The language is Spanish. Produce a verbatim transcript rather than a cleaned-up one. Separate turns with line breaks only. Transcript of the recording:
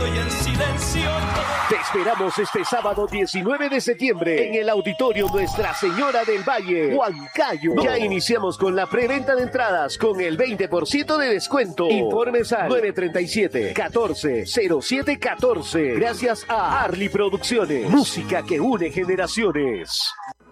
estoy en silencio.
Te esperamos este sábado diecinueve de septiembre en el Auditorio Nuestra Señora del Valle, Huancayo. Ya iniciamos con la preventa de entradas con el veinte por ciento de descuento. Informes al nueve tres siete, catorce, cero siete catorce. Gracias a Arli Producciones. Música que une generaciones.